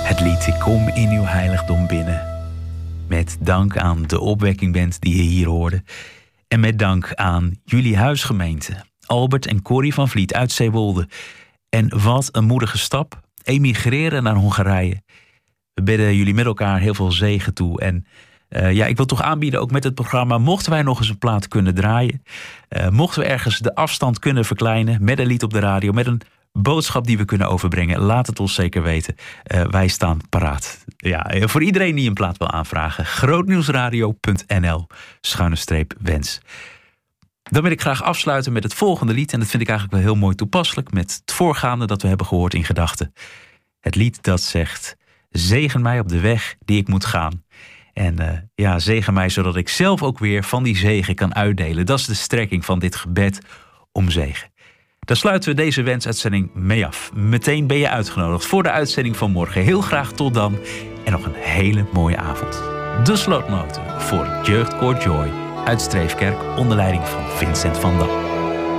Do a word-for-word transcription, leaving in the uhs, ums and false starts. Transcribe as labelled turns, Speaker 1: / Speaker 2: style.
Speaker 1: Het lied Ik kom in uw heiligdom binnen. Met dank aan de opwekkingband die je hier hoorde. En met dank aan jullie huisgemeente. Albert en Corrie van Vliet uit Zeewolde. En wat een moedige stap. Emigreren naar Hongarije. We bidden jullie met elkaar heel veel zegen toe. En uh, ja, ik wil toch aanbieden, ook met het programma, mochten wij nog eens een plaat kunnen draaien. Uh, mochten we ergens de afstand kunnen verkleinen met een lied op de radio, met een boodschap die we kunnen overbrengen, laat het ons zeker weten. Uh, wij staan paraat. Ja, voor iedereen die een plaat wil aanvragen. grootnieuwsradio punt n l schuine streep wens. Dan wil ik graag afsluiten met het volgende lied. En dat vind ik eigenlijk wel heel mooi toepasselijk met het voorgaande dat we hebben gehoord in gedachten. Het lied dat zegt: zegen mij op de weg die ik moet gaan. En uh, ja, zegen mij zodat ik zelf ook weer van die zegen kan uitdelen. Dat is de strekking van dit gebed om zegen. Daar sluiten we deze wensuitzending mee af. Meteen ben je uitgenodigd voor de uitzending van morgen. Heel graag tot dan en nog een hele mooie avond. De slotnoten voor het Jeugdkoor Joy uit Streefkerk onder leiding van Vincent van Dam.